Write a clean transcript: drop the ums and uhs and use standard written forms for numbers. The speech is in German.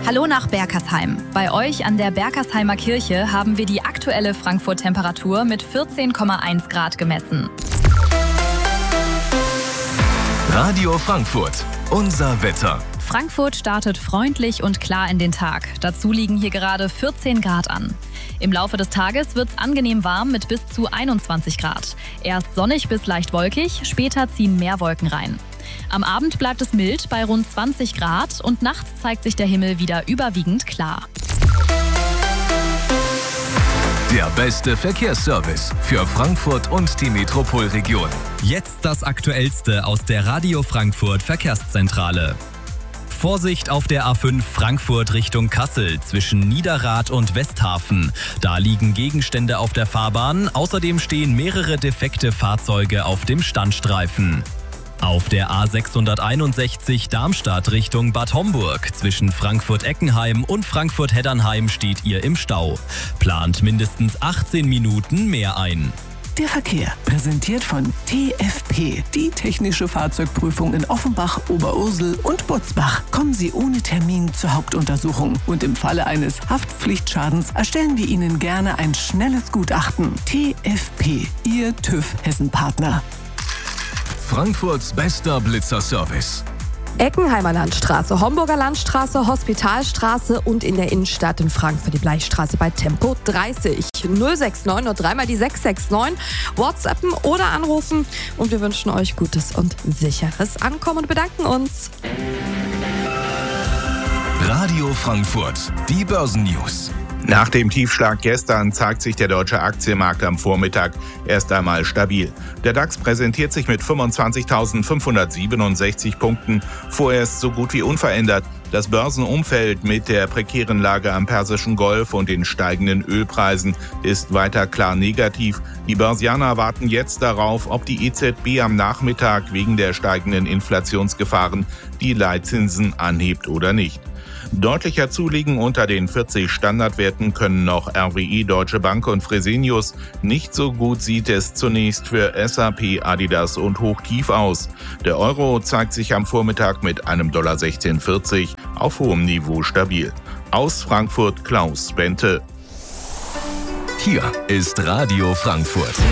Hallo nach Berkersheim. Bei euch an der Berkersheimer Kirche haben wir die aktuelle Frankfurt-Temperatur mit 14,1 Grad gemessen. Radio Frankfurt, unser Wetter. Frankfurt startet freundlich und klar in den Tag. Dazu liegen hier gerade 14 Grad an. Im Laufe des Tages wird es angenehm warm mit bis zu 21 Grad. Erst sonnig bis leicht wolkig, später ziehen mehr Wolken rein. Am Abend bleibt es mild bei rund 20 Grad und nachts zeigt sich der Himmel wieder überwiegend klar. Der beste Verkehrsservice für Frankfurt und die Metropolregion. Jetzt das Aktuellste aus der Radio Frankfurt Verkehrszentrale. Vorsicht auf der A5 Frankfurt Richtung Kassel zwischen Niederrad und Westhafen. Da liegen Gegenstände auf der Fahrbahn. Außerdem stehen mehrere defekte Fahrzeuge auf dem Standstreifen. Auf der A661 Darmstadt Richtung Bad Homburg zwischen Frankfurt-Eckenheim und Frankfurt-Heddernheim steht ihr im Stau. Plant mindestens 18 Minuten mehr ein. Der Verkehr, präsentiert von TFP, die technische Fahrzeugprüfung in Offenbach, Oberursel und Butzbach. Kommen Sie ohne Termin zur Hauptuntersuchung und im Falle eines Haftpflichtschadens erstellen wir Ihnen gerne ein schnelles Gutachten. TFP, Ihr TÜV-Hessen-Partner. Frankfurts bester Blitzerservice. Eckenheimer Landstraße, Homburger Landstraße, Hospitalstraße und in der Innenstadt in Frankfurt die Bleichstraße bei Tempo 30. 069 und dreimal die 669. WhatsAppen oder anrufen und wir wünschen euch gutes und sicheres Ankommen und bedanken uns. Radio Frankfurt, die Börsennews. Nach dem Tiefschlag gestern zeigt sich der deutsche Aktienmarkt am Vormittag erst einmal stabil. Der DAX präsentiert sich mit 25.567 Punkten, vorerst so gut wie unverändert. Das Börsenumfeld mit der prekären Lage am Persischen Golf und den steigenden Ölpreisen ist weiter klar negativ. Die Börsianer warten jetzt darauf, ob die EZB am Nachmittag wegen der steigenden Inflationsgefahren die Leitzinsen anhebt oder nicht. Deutlicher zulegen unter den 40 Standardwerten können noch RWE, Deutsche Bank und Fresenius. Nicht so gut sieht es zunächst für SAP, Adidas und Hochtief aus. Der Euro zeigt sich am Vormittag mit einem $16,40 auf hohem Niveau stabil. Aus Frankfurt Klaus Bente. Hier ist Radio Frankfurt.